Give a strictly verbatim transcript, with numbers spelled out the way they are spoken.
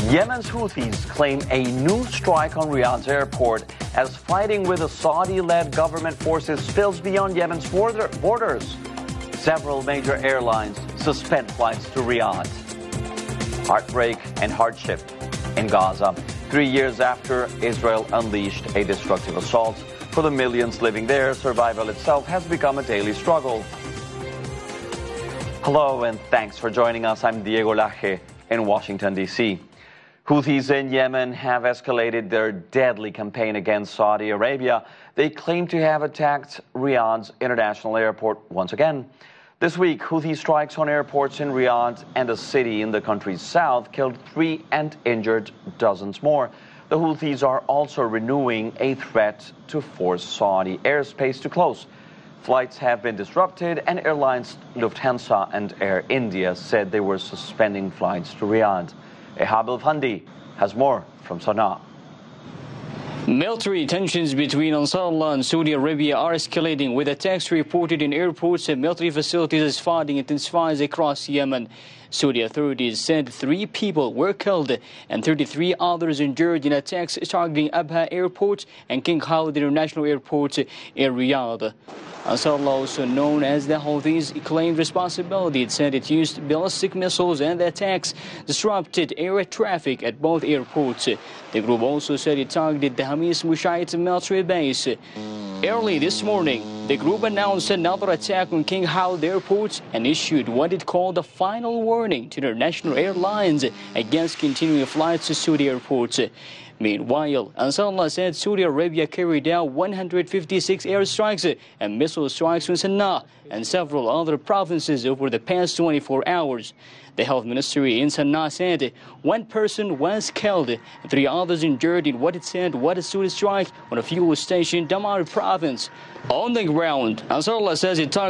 Yemen's Houthis claim a new strike on Riyadh's airport as fighting with the Saudi-led government forces spills beyond Yemen's border borders. Several major airlines suspend flights to Riyadh. Heartbreak and hardship in Gaza, three years after Israel unleashed a destructive assault. For the millions living there, survival itself has become a daily struggle. Hello and thanks for joining us. I'm Diego Laje in Washington, D C Houthis in Yemen have escalated their deadly campaign against Saudi Arabia. They claim to have attacked Riyadh's international airport once again. This week, Houthi strikes on airports in Riyadh and a city in the country's south killed three and injured dozens more. The Houthis are also renewing a threat to force Saudi airspace to close. Flights have been disrupted, and airlines Lufthansa and Air India said they were suspending flights to Riyadh. Ehab Al-Fandi has more from Sana'a. Military tensions between Ansarullah and Saudi Arabia are escalating, with attacks reported in airports and military facilities as fighting intensifies across Yemen. Saudi authorities said three people were killed and thirty-three others injured in attacks targeting Abha Airport and King Khalid International Airport in Riyadh. Ansarullah, also known as the Houthis, claimed responsibility. It said it used ballistic missiles and the attacks disrupted air traffic at both airports. The group also said it targeted the Hamis Mushayt military base. Early this morning, the group announced another attack on King Khalid Airport and issued what it called a final warning to international airlines against continuing flights to Saudi airports. Meanwhile, Ansarullah said Saudi Arabia carried out one hundred fifty-six airstrikes and missile strikes on Sana'a and several other provinces over the past twenty-four hours. The health ministry in Sana'a said one person was killed and three others injured in what it said was a Saudi strike on a fuel station in Damar province. On the ground, Ansarullah says it targeted